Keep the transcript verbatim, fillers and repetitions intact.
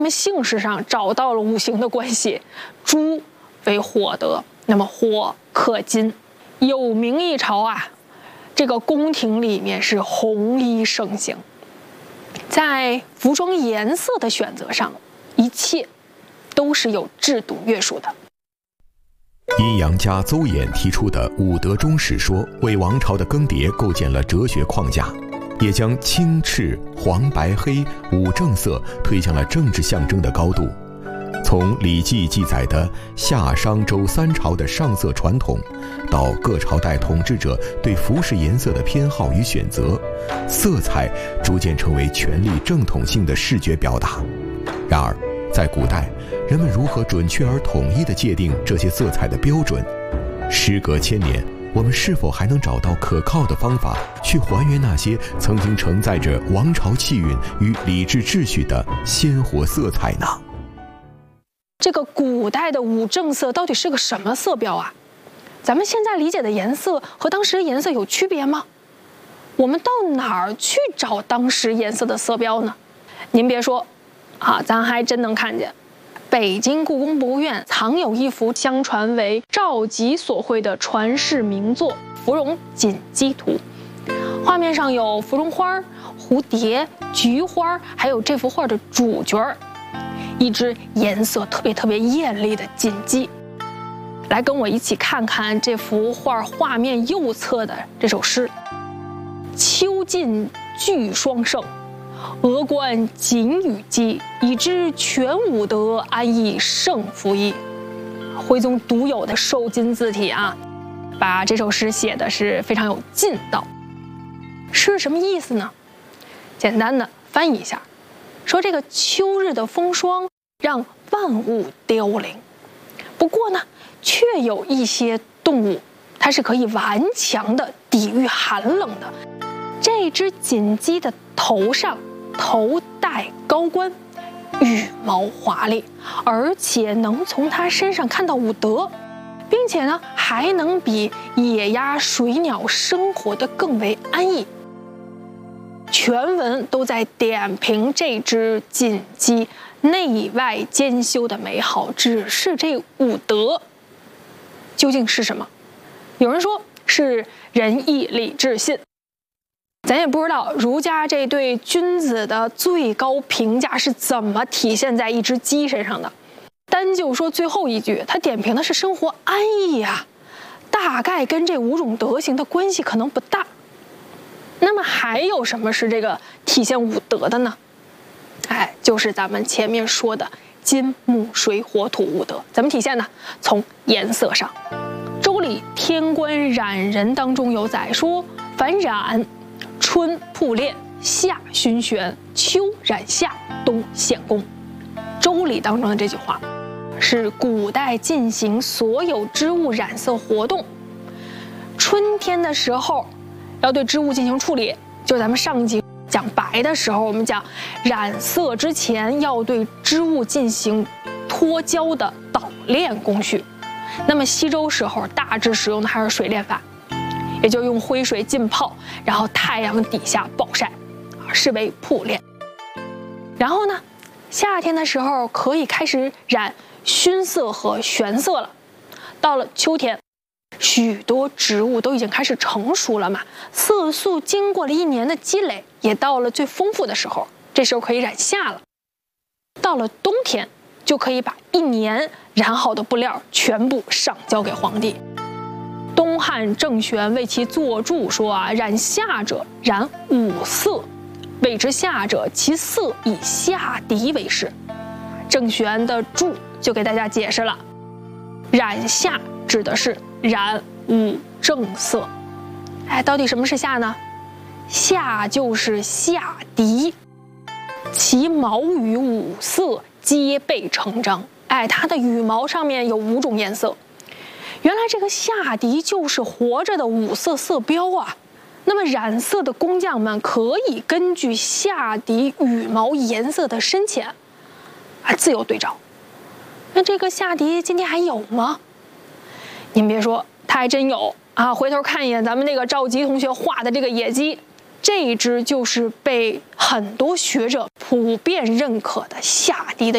们姓氏上找到了五行的关系，猪为火德，那么火克金。有明一朝啊，这个宫廷里面是红衣盛行，在服装颜色的选择上，一切都是有制度约束的。 阴阳家邹衍提出的五德中始说，为王朝的更迭构建了哲学框架，也将青赤黄白黑五正色推向了政治象征的高度。从《礼记》记载的夏商周三朝的上色传统，到各朝代统治者对服饰颜色的偏好与选择，色彩逐渐成为权力正统性的视觉表达。然而，在古代，人们如何准确而统一地界定这些色彩的标准？时隔千年，我们是否还能找到可靠的方法去还原那些曾经承载着王朝气韵与礼制秩序的鲜活色彩呢？ 这个古代的五正色到底是个什么色标啊？咱们现在理解的颜色和当时的颜色有区别吗？我们到哪儿去找当时颜色的色标呢？您别说，啊，咱还真能看见。北京故宫博物院藏有一幅相传为赵佶所绘的传世名作《芙蓉锦鸡图》，画面上有芙蓉花、蝴蝶、菊花，还有这幅画的主角儿，一只颜色特别特别艳丽的锦鸡。来跟我一起看看这幅画画面右侧的这首诗：秋尽聚双盛，峨冠锦羽鸡，已知全武德，安逸胜负衣。徽宗独有的瘦金字体啊，把这首诗写的是非常有劲道。是什么意思呢？简单的翻译一下，说这个秋日的风霜让万物凋零，不过呢，却有一些动物，它是可以顽强的抵御寒冷的。这只锦鸡的头上头戴高冠，羽毛华丽，而且能从它身上看到武德，并且呢，还能比野鸭、水鸟生活得更为安逸。全文都在点评这只锦鸡内外兼修的美好，只是这武德究竟是什么？有人说是仁义礼智信，咱也不知道儒家这对君子的最高评价是怎么体现在一只鸡身上的。单就说最后一句，他点评的是生活安逸啊，大概跟这五种德行的关系可能不大。那么还有什么是这个体现武德的呢？哎，就是咱们前面说的金木水火土五德。怎么体现呢？从颜色上，《周礼·天官染人》当中有载说：凡染，春曝裂，夏熏玄，秋染夏，冬显功。《周礼》当中的这句话，是古代进行所有织物染色活动。春天的时候，要对织物进行处理，就咱们上集讲白的时候，我们讲染色之前要对织物进行脱胶的捣炼工序。那么西周时候大致使用的还是水炼法，也就用灰水浸泡，然后太阳底下暴晒，啊，视为曝炼。然后呢，夏天的时候可以开始染熏色和玄色了。到了秋天，许多植物都已经开始成熟了嘛，色素经过了一年的积累，也到了最丰富的时候，这时候可以染夏了。到了冬天，就可以把一年染好的布料全部上交给皇帝。东汉郑玄为其作注说啊，染夏者染五色，谓之夏者，其色以夏狄为是。郑玄的注就给大家解释了，染夏指的是染五正色。哎，到底什么是夏呢？夏就是夏狄，其毛羽五色皆被成章。哎，它的羽毛上面有五种颜色。原来这个夏狄就是活着的五色色标啊。那么染色的工匠们可以根据夏狄羽毛颜色的深浅，啊，自由对照。那这个夏狄今天还有吗？您别说，它还真有啊！回头看一眼咱们那个赵佶同学画的这个野鸡，这一只就是被很多学者普遍认可的夏狄的